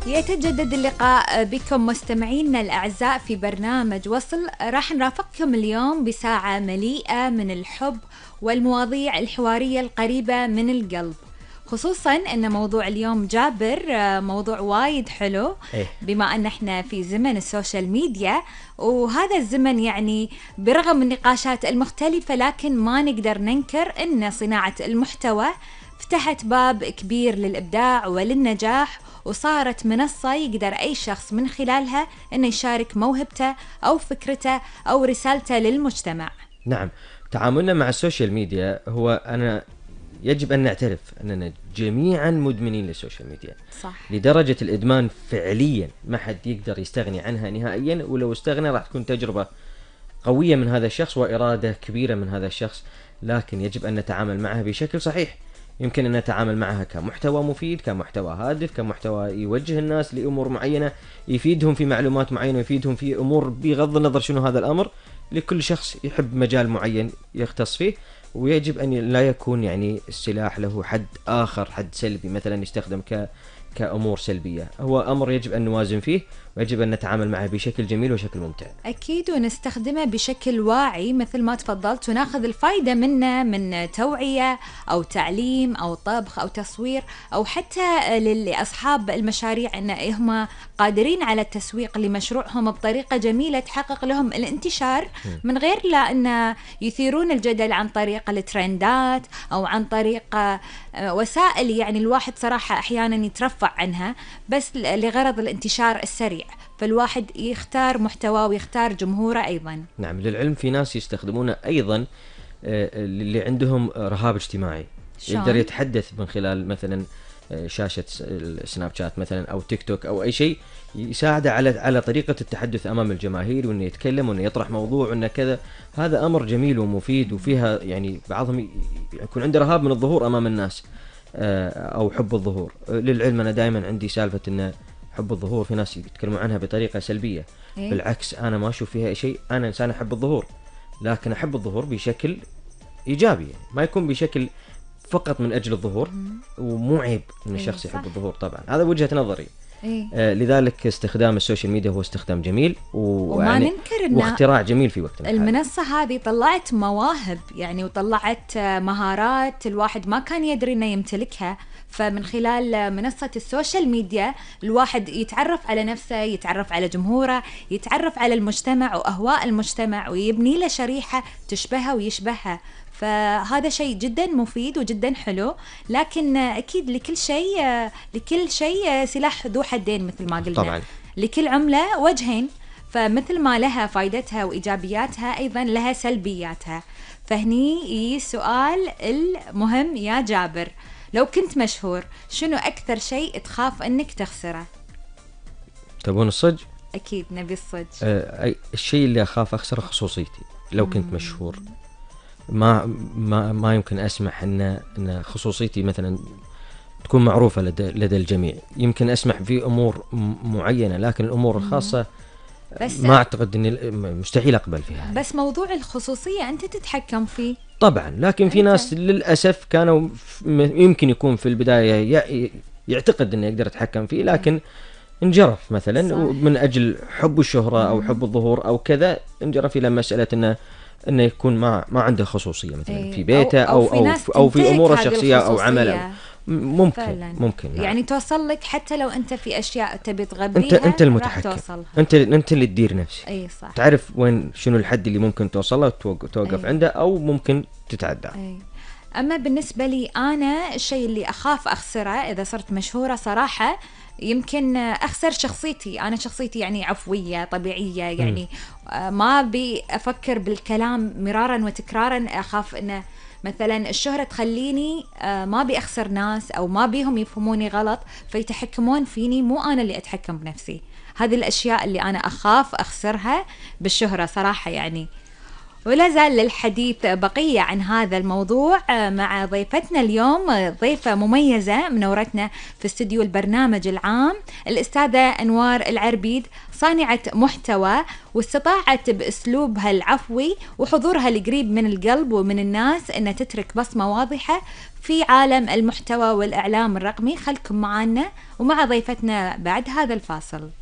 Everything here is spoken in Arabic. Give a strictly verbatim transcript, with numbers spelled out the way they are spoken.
يتجدد اللقاء بكم مستمعينا الأعزاء في برنامج وصل. راح نرافقكم اليوم بساعة مليئة من الحب والمواضيع الحوارية القريبة من القلب، خصوصا أن موضوع اليوم جابر موضوع وايد حلو إيه؟ بما أن احنا في زمن السوشيال ميديا، وهذا الزمن يعني برغم النقاشات المختلفة لكن ما نقدر ننكر أن صناعة المحتوى فتحت باب كبير للإبداع وللنجاح، وصارت منصة يقدر أي شخص من خلالها أنه يشارك موهبته أو فكرته أو رسالته للمجتمع. نعم، تعاملنا مع السوشيال ميديا هو أنا يجب أن نعترف أننا جميعا مدمنين للسوشيال ميديا، صح، لدرجة الإدمان فعليا ما حد يقدر يستغني عنها نهائيا، ولو استغنى راح تكون تجربة قوية من هذا الشخص وإرادة كبيرة من هذا الشخص، لكن يجب أن نتعامل معها بشكل صحيح. يمكن أن نتعامل معها كمحتوى مفيد، كمحتوى هادف، كمحتوى يوجه الناس لأمور معينة، يفيدهم في معلومات معينة، يفيدهم في أمور بغض النظر شنو هذا الأمر. لكل شخص يحب مجال معين يختص فيه، ويجب أن لا يكون يعني السلاح له حد آخر، حد سلبي مثلا يستخدم ك كأمور سلبية. هو أمر يجب أن نوازن فيه، ويجب أن نتعامل معه بشكل جميل وشكل ممتع. أكيد، ونستخدمه بشكل واعي مثل ما تفضلت، وناخذ الفايدة منه من توعية أو تعليم أو طبخ أو تصوير، أو حتى لأصحاب المشاريع أن هم قادرين على التسويق لمشروعهم بطريقة جميلة تحقق لهم الانتشار من غير لا أن يثيرون الجدل عن طريق الترندات أو عن طريق وسائل يعني الواحد صراحة أحيانا يترفع عنها بس لغرض الانتشار السريع. فالواحد يختار محتوى ويختار جمهوره أيضا. نعم، للعلم في ناس يستخدمونه أيضا اللي عندهم رهاب اجتماعي، يقدر يتحدث من خلال مثلا شاشة السناب شات مثلا أو تيك توك أو أي شيء يساعده على على طريقة التحدث أمام الجماهير، وإنه يتكلم وإنه يطرح موضوع وإنه كذا. هذا أمر جميل ومفيد، وفيها يعني بعضهم يكون عنده رهاب من الظهور أمام الناس أو حب الظهور. للعلم أنا دائما عندي سالفة إنه حب الظهور في ناس يتكلمون عنها بطريقة سلبية. إيه؟ بالعكس أنا ما أشوف فيها شيء، أنا إنسان أحب الظهور، لكن أحب الظهور بشكل إيجابي، يعني ما يكون بشكل فقط من أجل الظهور، ومو عيب إن الشخص يحب الظهور طبعا، هذا وجهة نظري. إيه؟ آه لذلك استخدام السوشيال ميديا هو استخدام جميل وما ننكر إنه واختراع جميل في وقتنا المنصة هذه طلعت مواهب يعني، وطلعت مهارات الواحد ما كان يدري إنه يمتلكها. فمن خلال منصة السوشيال ميديا الواحد يتعرف على نفسه، يتعرف على جمهوره، يتعرف على المجتمع وأهواء المجتمع، ويبني له شريحة تشبهها ويشبهها. فهذا شيء جدا مفيد وجدا حلو، لكن أكيد لكل شيء لكل شيء سلاح ذو حدين مثل ما قلنا طبعا. لكل عملة وجهين، فمثل ما لها فائدتها وإيجابياتها أيضا لها سلبياتها. فهني السؤال المهم يا جابر، لو كنت مشهور شنو أكثر شيء تخاف أنك تخسره؟ تبون الصج؟ أكيد نبي الصج. أه الشيء اللي أخاف أخسره خصوصيتي. لو كنت مم. مشهور ما ما ما يمكن أسمح إن إن خصوصيتي مثلا تكون معروفة لدى لدى الجميع. يمكن أسمح في أمور معينة، لكن الأمور الخاصة بس ما أعتقد إني مستحيل أقبل فيها. بس موضوع الخصوصية أنت تتحكم فيه طبعا، لكن في ناس للأسف كانوا يمكن يكون في البداية يعتقد إنه يقدر يتحكم فيه، لكن انجرف مثلا صح. من أجل حب الشهرة أو حب الظهور أو كذا، انجرف إلى مسألة إنه إنه يكون ما ما عنده خصوصية مثلا أي. في بيته أو أو, أو, في, أو في أموره الشخصية أو عمله. ممكن فعلا. ممكن يعني توصل لك حتى لو أنت في أشياء تبي تغذيها أنت أنت المتحكم، أنت أنت اللي تدير نفسك. أي صح. تعرف وين شنو الحد اللي ممكن توصله وتوقف عنده أو ممكن تتعدى. أي. أما بالنسبة لي أنا الشيء اللي أخاف أخسره إذا صرت مشهورة صراحة يمكن أخسر شخصيتي. أنا شخصيتي يعني عفوية طبيعية، يعني م. ما بي أفكر بالكلام مرارا وتكرارا. أخاف أن مثلا الشهرة تخليني ما بي أخسر ناس أو ما بيهم يفهموني غلط فيتحكمون فيني، مو أنا اللي أتحكم بنفسي. هذه الأشياء اللي أنا أخاف أخسرها بالشهرة صراحة يعني. ولا زال للحديث بقية عن هذا الموضوع مع ضيفتنا اليوم، ضيفة مميزة منورتنا في استديو البرنامج العام، الأستاذة أنوار العربيد، صانعة محتوى، واستطاعت بأسلوبها العفوي وحضورها القريب من القلب ومن الناس أن تترك بصمة واضحة في عالم المحتوى والإعلام الرقمي. خلكم معنا ومع ضيفتنا بعد هذا الفاصل.